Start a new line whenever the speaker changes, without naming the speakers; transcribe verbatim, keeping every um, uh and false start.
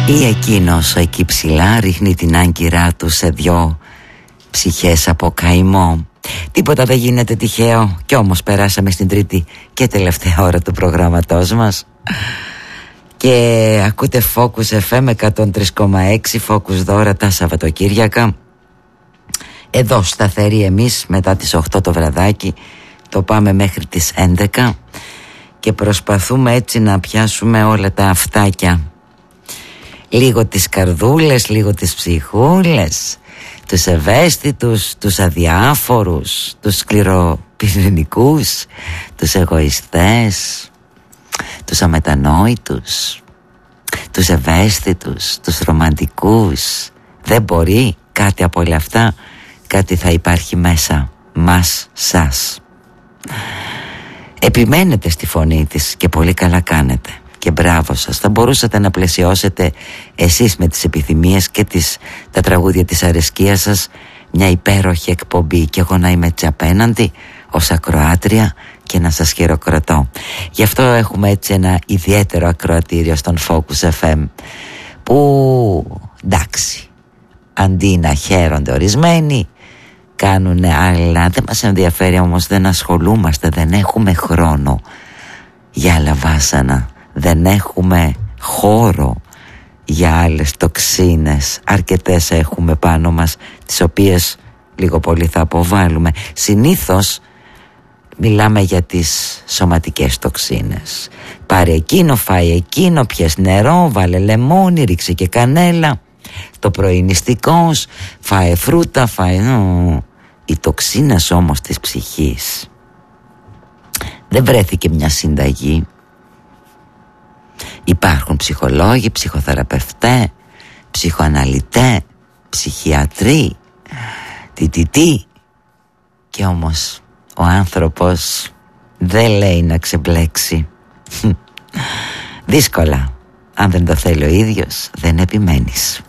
Ή εκείνος εκεί ψηλά ρίχνει την άγκυρά του σε δυο ψυχές από καημό. Τίποτα δεν γίνεται τυχαίο. Κι όμως περάσαμε στην τρίτη και τελευταία ώρα του προγραμματός μας. Και ακούτε Focus εφ εμ εκατόν τρία κόμμα έξι, Focus δώρα τα Σαββατοκύριακα. Εδώ σταθεροί εμείς μετά τις οκτώ το βραδάκι. Το πάμε μέχρι τις έντεκα. Και προσπαθούμε έτσι να πιάσουμε όλα τα αυτάκια. Λίγο τις καρδούλες, λίγο τις ψυχούλες, τους ευαίσθητους, τους αδιάφορους, τους σκληροπυρηνικούς, τους εγωιστές, τους αμετανόητους, τους ευαίσθητους, τους ρομαντικούς. Δεν μπορεί κάτι από όλα αυτά. Κάτι θα υπάρχει μέσα μας, σας. Επιμένετε στη φωνή της και πολύ καλά κάνετε. Και μπράβο σας. Θα μπορούσατε να πλαισιώσετε εσείς με τις επιθυμίες και τις, τα τραγούδια της αρεσκίας σας μια υπέροχη εκπομπή και εγώ να είμαι έτσι απέναντι ως ακροάτρια και να σας χειροκροτώ. Γι' αυτό έχουμε έτσι ένα ιδιαίτερο ακροατήριο στον Focus εφ εμ που εντάξει, αντί να χαίρονται ορισμένοι κάνουνε άλλα. Δεν μας ενδιαφέρει όμως, δεν ασχολούμαστε, δεν έχουμε χρόνο για άλλα βάσανα. Δεν έχουμε χώρο για άλλες τοξίνες. Αρκετές έχουμε πάνω μας, τις οποίες λίγο πολύ θα αποβάλουμε. Συνήθως μιλάμε για τις σωματικές τοξίνες. Πάρε εκείνο, φάει εκείνο, πιες νερό, βάλε λεμόνι, ρίξε και κανέλα. Το πρωινιστικός, φάε φρούτα, φάε... Οι τοξίνες όμως της ψυχής δεν βρέθηκε μια συνταγή. Υπάρχουν ψυχολόγοι, ψυχοθεραπευτές, ψυχοαναλυτές, ψυχιατροί, τι τι τι. Και όμως ο άνθρωπος δεν λέει να ξεμπλέξει. Δύσκολα. Αν δεν το θέλει ο ίδιος, δεν επιμένεις.